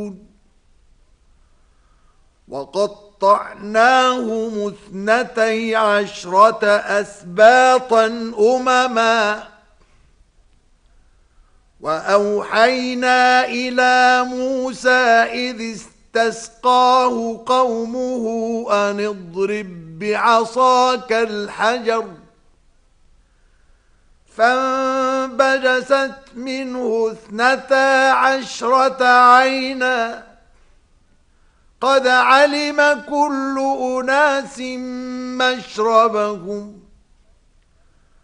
وقطعناهم 12 أسباطا أمما وأوحينا إلى موسى إذ استسقاه قومه أن اضرب بعصاك الحجر فانبجست منه 12 عينا قد علم كل أناس مشربهم